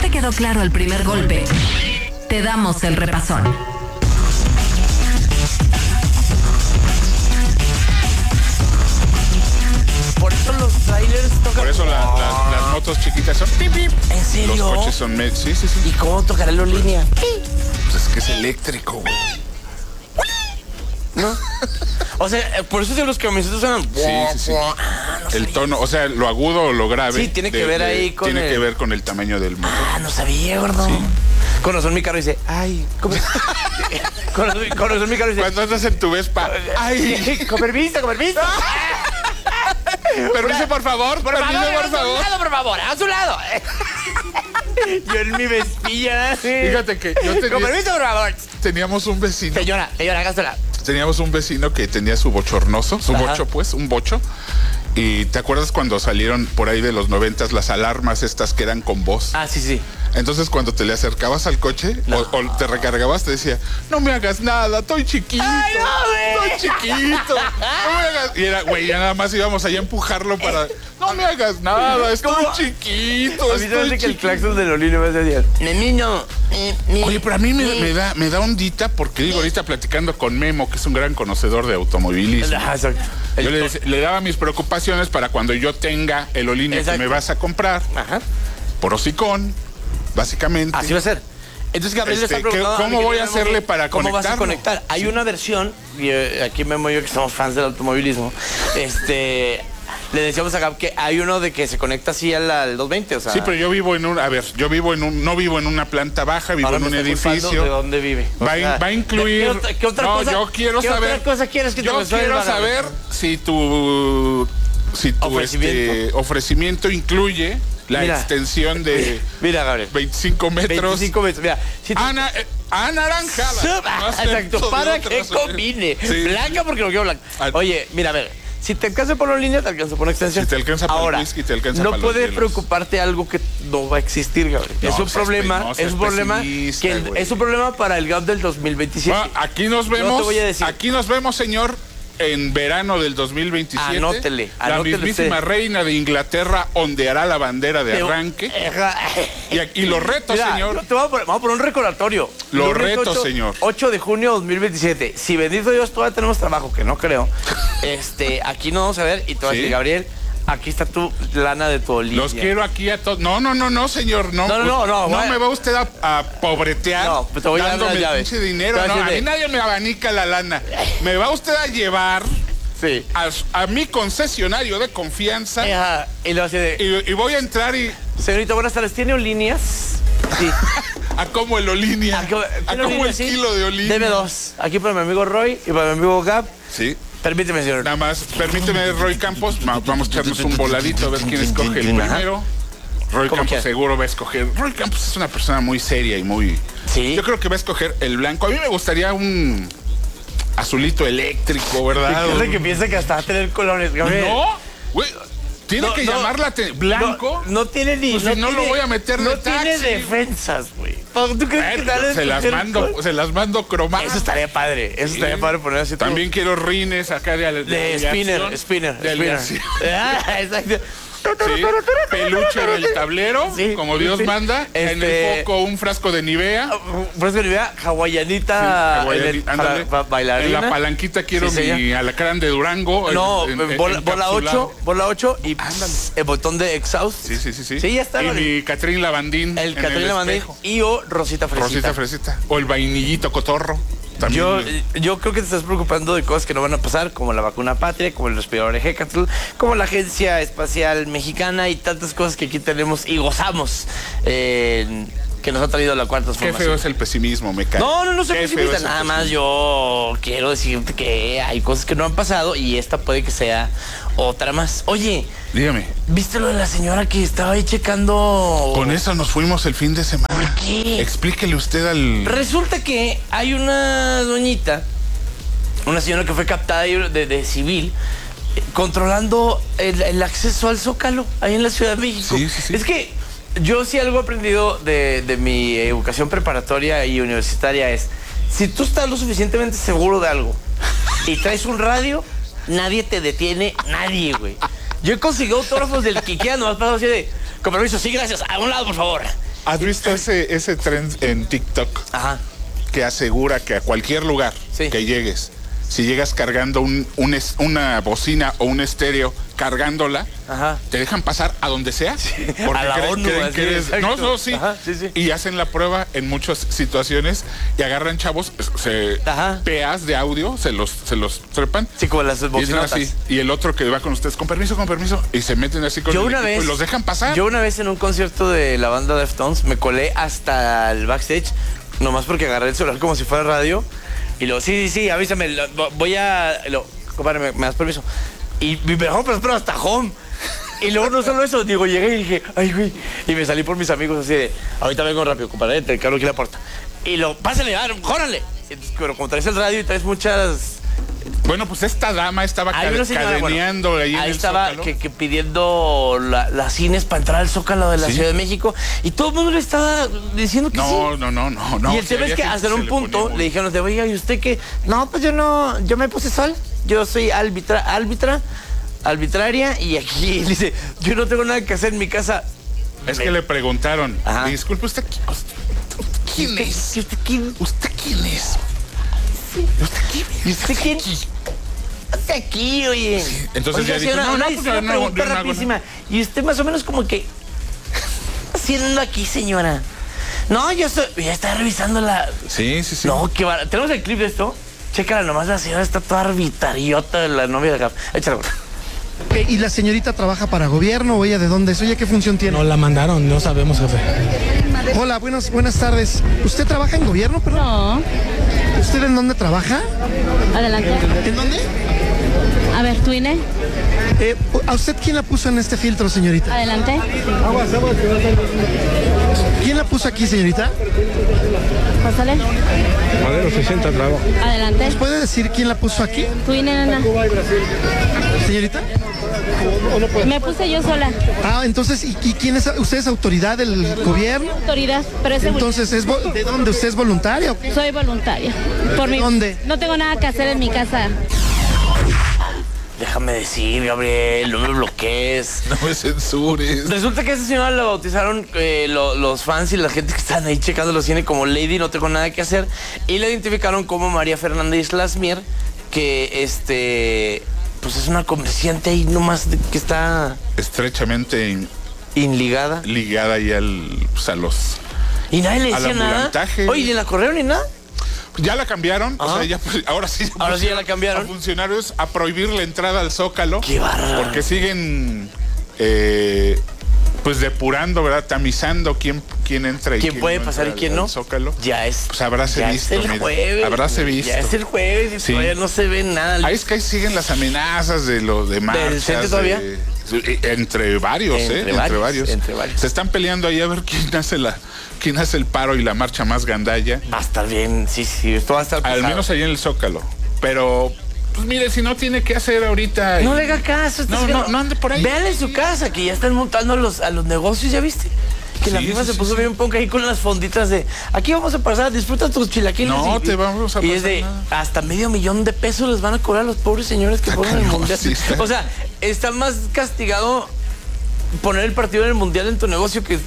te quedó claro al primer golpe, te damos el repasón. Por eso los trailers tocan. Por eso las motos chiquitas son pip, pip. ¿En serio? Los coches son sí. ¿Y cómo tocará la línea? Pues es que es eléctrico, güey. ¿No? O sea, por eso los camionetos suenan. Sí. El tono, o sea, lo agudo o lo grave. Sí, tiene que ver ahí con Tiene que ver con el tamaño del motor. No sabía, gordo. Sí. Con razón mi carro dice, ay, ¿cómo? Con razón mi carro dice, Cuando andas en tu Vespa, ay, con permiso. permiso, por favor, permiso, por favor. Por favor, a su lado. Yo en mi vespilla. Fíjate que yo Con permiso, por favor. teníamos un vecino. Señora, hágasela. Teníamos un vecino que tenía su bochornoso, un bocho. Y ¿te acuerdas cuando salieron por ahí de los 90s las alarmas estas que eran con voz? Ah, sí. Entonces cuando te le acercabas al coche o te recargabas, te decía, no me hagas nada, estoy chiquito. Ay, no, estoy chiquito. No me hagas. Y era, güey, ya nada más íbamos ahí a empujarlo para, no me hagas nada, estoy chiquito. A mí se me que el claxon de Lolino me decía, niño. Oye, pero a mí me da ondita porque digo, ahorita platicando con Memo, que es un gran conocedor de automovilismo. Exacto. Yo le daba mis preocupaciones para cuando yo tenga el Olinio que me vas a comprar. Ajá. Por hocicón, básicamente. Así va a ser. Entonces Gabriel le está preguntando ¿cómo voy a hacerle para ¿cómo conectarlo? vas a conectar? Hay una versión, y aquí Memo y yo que somos fans del automovilismo, le decíamos a Gab que hay uno de que se conecta así al 220, o sea. Sí, pero yo vivo en no vivo en una planta baja, vivo en un edificio. ¿De dónde vive? Va a incluir. ¿Qué otra cosa? Yo quiero saber. ¿Qué otra cosa quieres que te resuelva? Yo quiero saber si tu ofrecimiento incluye la extensión de mira, Gabriel. 25 metros. 25 metros. Mira, si anaranjada. Exacto, para que combine. Sí. Blanca porque lo quiero blanca. Oye, mira, a ver. Si te alcanza por la línea, te alcanza por una extensión. Si te alcanza por el whisky, te alcanza para no puede preocuparte algo que no va a existir, Gabriel. No, es un problema, es un problema para el GAP del 2027. Bueno, aquí nos vemos. Yo te voy a decir. Aquí nos vemos, señor, en verano del 2027. Anótele la mismísima usted. Reina de Inglaterra ondeará la bandera de arranque. Y los retos, mira, señor. Vamos a poner un recordatorio. Los retos, señor. 8 de junio de 2027. Si bendito Dios todavía tenemos trabajo, que no creo. Aquí nos vamos a ver y te vas a decir, Gabriel, aquí está tu lana de tu Olivia. Los quiero aquí a todos. No, señor. No me va usted a pobretear. No, te voy a dar las llaves. Pinche dinero. No, a mí nadie me abanica la lana. Me va usted a llevar a mi concesionario de confianza. Y voy a entrar y... Señorita, buenas tardes. ¿Tiene Olinias? Sí. ¿A cómo el Olinia? ¿A cómo el kilo de Olinia? Deme 2. Aquí para mi amigo Roy y para mi amigo Gab. Sí. Permíteme, señor. Nada más, permíteme, Roy Campos. Vamos a echarnos un voladito a ver quién escoge el primero. Roy Campos seguro va a escoger. Roy Campos es una persona muy seria y muy... Sí. Yo creo que va a escoger el blanco. A mí me gustaría un azulito eléctrico, ¿verdad? Es que piensa que hasta va a tener colores, Gabriel. No, güey. Tiene que llamarla blanco. No tiene ni... Pues no lo voy a meter de taxi. No tiene defensas, güey. ¿Tú crees que tal se las mando cromadas? Eso estaría padre. Eso estaría padre poner así. También quiero rines acá de spinner. Exacto. Sí, peluche en el tablero, como Dios manda. En el foco un frasco de Nivea. Un frasco de Nivea, hawaianita. Bailarina. En la palanquita quiero mi alacrán de Durango. No, bola 8 y el botón de exhaust. Sí. Sí, ya está. Y mi Catrín Lavandín. El Catrín Lavandín y Rosita Fresita. O el vainillito cotorro. Yo creo que te estás preocupando de cosas que no van a pasar, como la vacuna patria, como el respirador Hecatl, como la Agencia Espacial Mexicana y tantas cosas que aquí tenemos y gozamos, que nos ha traído la cuarta transformación. Qué feo es el pesimismo, me cae. No soy pesimista, nada más yo quiero decirte que hay cosas que no han pasado y esta puede que sea otra más. Oye, dígame. ¿Viste lo de la señora que estaba ahí checando? Con eso nos fuimos el fin de semana. ¿Por qué? Explíquele usted al... Resulta que hay una doñita, una señora que fue captada de civil, controlando el acceso al Zócalo, ahí en la Ciudad de México. Sí. Es que yo sí algo he aprendido de mi educación preparatoria y universitaria es, si tú estás lo suficientemente seguro de algo y traes un radio, nadie te detiene, nadie, güey. Yo he conseguido autógrafos del Quiquea, nomás pasado así de, con permiso, sí, gracias, a un lado, por favor. ¿Has visto ese trend en TikTok? Ajá. Que asegura que a cualquier lugar que llegues, si llegas cargando una bocina o un estéreo cargándola, te dejan pasar a donde sea. Sí. Porque a la ONU, creen que eres. No, sí. Ajá, sí. Y hacen la prueba en muchas situaciones y agarran chavos, peas de audio, se los trepan. Sí, como las bocinotas. Y el otro que va con ustedes, con permiso, y se meten así con y los dejan pasar. Yo una vez en un concierto de la banda Deftones me colé hasta el backstage, nomás porque agarré el celular como si fuera radio. Y luego, sí, avísame, compadre, ¿me das permiso? Y me dejó, pero hasta home. Y luego no solo eso, llegué y dije, ay, güey. Y me salí por mis amigos así de, ahorita vengo rápido, compadre, te cargo aquí la puerta. Y pásale, jórale. Pero como traes el radio y traes muchas... Bueno, pues esta dama estaba cadeneando ahí en el estaba Zócalo. que pidiendo las cines para entrar al Zócalo de la Ciudad de México. Y todo el mundo le estaba diciendo que sí. No. Y el tema es que hasta un punto le dijeron, oiga, ¿y usted qué? No, pues yo me puse sol. Yo soy arbitraria. Y aquí dice, yo no tengo nada que hacer en mi casa. Es que le preguntaron, disculpe, ¿usted quién es? ¿Usted quién? ¿Usted quién es? ¿Y usted quién? Hasta aquí, oye. Sí. Entonces oiga, ya dijo, una no, pregunta rapidísima. ¿Y usted más o menos como que haciendo aquí, señora? No, ya está revisando la... Sí. No, qué barato. ¿Tenemos el clip de esto? Chécala nomás, la señora está toda arbitariota de la novia de acá. Échala. ¿Y la señorita trabaja para gobierno o ella de dónde es? ¿Oye, qué función tiene? No la mandaron, no sabemos, jefe. Hola, buenas tardes. ¿Usted trabaja en gobierno, perdón? No. ¿Usted en dónde trabaja? Adelante. ¿En dónde? A ver, ¿tu INE? ¿A usted quién la puso en este filtro, señorita? Adelante. ¿Quién la puso aquí, señorita? Pásale. Madero 60 trabajo. Adelante. ¿Puede decir quién la puso aquí? Tu INE, nena. ¿Señorita? Me puse yo sola. Entonces, ¿y quién es? ¿Usted es autoridad del gobierno? Autoridad, pero es seguridad. Entonces, ¿de dónde? ¿Usted es voluntaria o qué? Soy voluntaria. ¿Dónde? No tengo nada que hacer en mi casa. Déjame decir, Gabriel, no me bloquees. No me censures. Resulta que a esa señora la bautizaron los fans y la gente que están ahí checando los cine como Lady, no tengo nada que hacer. Y la identificaron como María Fernanda Islas Mier, que pues es una comerciante ahí nomás que está... Estrechamente ligada ahí a los... Y nadie le decía nada. Oye, ¿ni la corrieron ni nada? Ya la cambiaron, o sea, ahora sí ya la cambiaron. A funcionarios a prohibir la entrada al Zócalo. ¡Qué bárbaro! Porque siguen pues depurando, ¿verdad? Tamizando quién entra y quién puede pasar y quién no. Zócalo. Ya es. Pues habráse visto. Es el jueves. Habráse visto. Ya es el jueves y todavía no se ve nada. Ahí es que ahí siguen las amenazas de lo de marchas. ¿Del centro todavía? Entre varios, entre varios. Se están peleando ahí a ver quién hace el paro y la marcha más gandalla. Va a estar bien, sí, esto va a estar pesado. Al menos ahí en el Zócalo. Pero, pues mire, si no tiene que hacer ahorita... No le haga caso. No ande por ahí. Vean en su casa que ya están montando a los negocios, ¿ya viste? Que la FIFA se puso bien ponca ahí con las fonditas de... Aquí vamos a pasar, disfruta tus chilaquiles. No, te vamos a pasar. Y es de nada. Hasta $500,000 les van a cobrar a los pobres señores que ponen el mundial. O sea, está más castigado poner el partido en el mundial en tu negocio que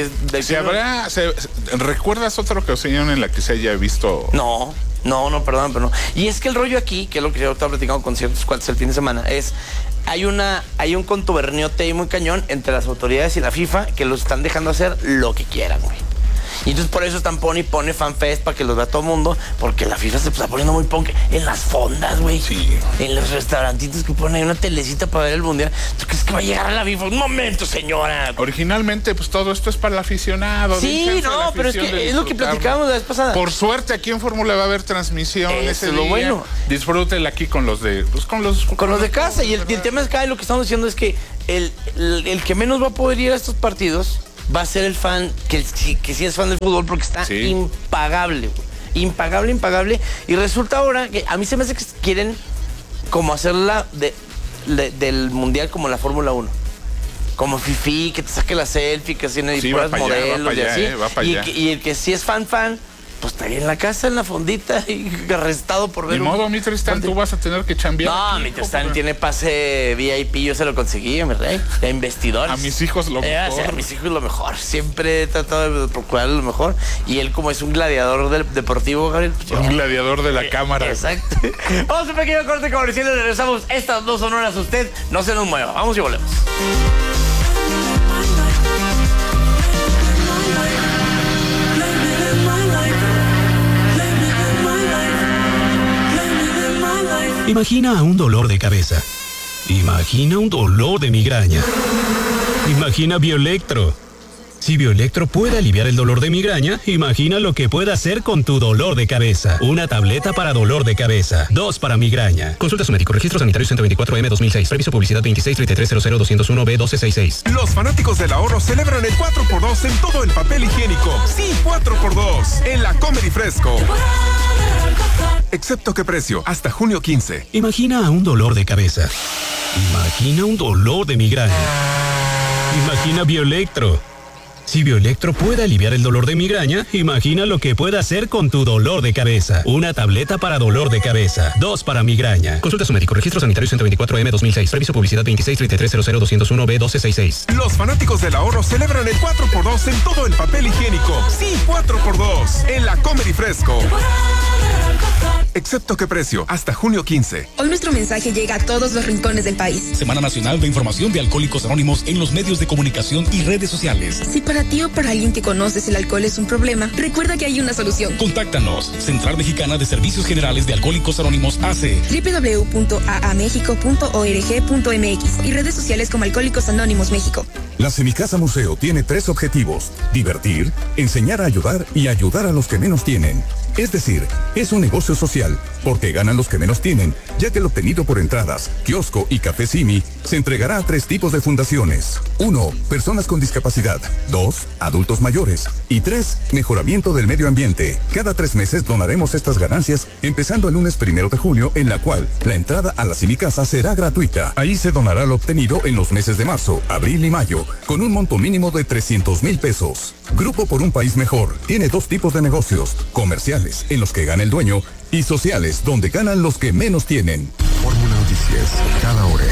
¿Recuerdas otra ocasión en la que se haya visto? No, perdón, pero no. Y es que el rollo aquí, que es lo que yo estaba platicando con ciertos cuates el fin de semana, es... Hay un contuberniote ahí muy cañón entre las autoridades y la FIFA que los están dejando hacer lo que quieran, güey. Y entonces por eso están pone fanfest para que los vea todo el mundo, porque la FIFA se está poniendo muy punk en las fondas, güey. Sí. En los restaurantitos que ponen ahí una telecita para ver el mundial. ¿Tú crees que va a llegar a la FIFA? Un momento, señora. Originalmente, pues todo esto es para el aficionado. Sí, no, pero es que es lo que platicábamos la vez pasada. Por suerte, aquí en Fórmula va a haber transmisión ese día. Lo bueno. Disfrútela aquí con los de... Pues con los de casa. Y el tema es que lo que estamos diciendo es que el que menos va a poder ir a estos partidos va a ser el fan que sí es fan del fútbol porque está impagable, güey. Impagable. Y resulta ahora que a mí se me hace que quieren como hacerla del mundial como la Fórmula 1. Como Fifi, que te saque la selfie, que tiene puras modelos y así. Va para allá. Y el que sí es fan, pues estaría en la casa, en la fondita, y arrestado por ver. Ni modo, Mr. Stan, tú vas a tener que chambear. No, Mr. Stan tiene pase VIP, yo se lo conseguí, mi rey. De investidores. A mis hijos lo mejor. A mis hijos lo mejor. Siempre he tratado de procurar lo mejor. Y él, como es un gladiador deportivo, Gabriel. Pues, un gladiador de la cámara. Exacto. Vamos a un pequeño corte comercial y regresamos. Estas 2 horas usted no se nos mueva. Vamos y volvemos. Imagina un dolor de cabeza. Imagina un dolor de migraña. Imagina Bioelectro. Si Bioelectro puede aliviar el dolor de migraña, imagina lo que puede hacer con tu dolor de cabeza. Una tableta para dolor de cabeza. 2 para migraña. Consulta a su médico. Registro sanitario 124M 2006. Previso publicidad 2633000201B1266. Los fanáticos del ahorro celebran el 4x2 en todo el papel higiénico. Sí, 4x2 en la Comer y Fresco. Excepto qué precio, hasta junio 15. Imagina un dolor de cabeza. Imagina un dolor de migraña. Imagina Bioelectro. Si Bioelectro puede aliviar el dolor de migraña, imagina lo que puede hacer con tu dolor de cabeza. Una tableta para dolor de cabeza. 2 para migraña. Consulta a su médico. Registro sanitario 124M 2006. Previso publicidad 2633000201B1266. Los fanáticos del ahorro celebran el 4x2 en todo el papel higiénico. Sí, 4x2 en la Comer y Fresco. Excepto qué precio, hasta junio 15. Hoy nuestro mensaje llega a todos los rincones del país. Semana Nacional de Información de Alcohólicos Anónimos en los medios de comunicación y redes sociales. Si para ti o para alguien que conoces el alcohol es un problema, recuerda que hay una solución. Contáctanos. Central Mexicana de Servicios Generales de Alcohólicos Anónimos AC. www.aamexico.org.mx y redes sociales como Alcohólicos Anónimos México. La Semicasa Museo tiene 3 objetivos: divertir, enseñar a ayudar y ayudar a los que menos tienen. Es decir, es un negocio social, porque ganan los que menos tienen, ya que lo obtenido por entradas, kiosco y café Simi se entregará a 3 tipos de fundaciones. 1. Personas con discapacidad. 2. Adultos mayores. Y 3. Mejoramiento del medio ambiente. Cada 3 meses donaremos estas ganancias, empezando el lunes 1 de julio, en la cual la entrada a la Semicasa será gratuita. Ahí se donará lo obtenido en los meses de marzo, abril y mayo, con un monto mínimo de 300,000 pesos. Grupo por un País Mejor tiene 2 tipos de negocios: comerciales, en los que gana el dueño, y sociales, donde ganan los que menos tienen. Fórmula Noticias, cada hora.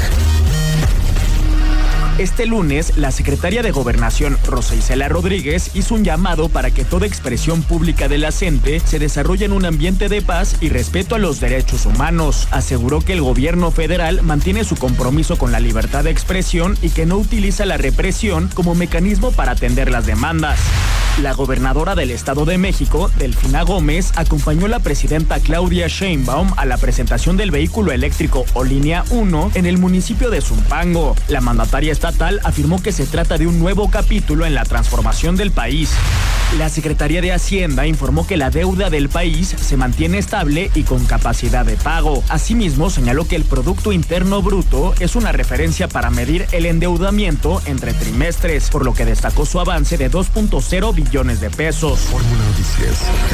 Este lunes, la secretaria de Gobernación, Rosa Isela Rodríguez, hizo un llamado para que toda expresión pública de la CENTE se desarrolle en un ambiente de paz y respeto a los derechos humanos. Aseguró que el gobierno federal mantiene su compromiso con la libertad de expresión y que no utiliza la represión como mecanismo para atender las demandas. La gobernadora del Estado de México, Delfina Gómez, acompañó a la presidenta Claudia Sheinbaum a la presentación del vehículo eléctrico o Línea 1 en el municipio de Zumpango. La mandataria estatal afirmó que se trata de un nuevo capítulo en la transformación del país. La Secretaría de Hacienda informó que la deuda del país se mantiene estable y con capacidad de pago. Asimismo, señaló que el Producto Interno Bruto es una referencia para medir el endeudamiento entre trimestres, por lo que destacó su avance de 2.0 billones de pesos. Fórmula Noticias,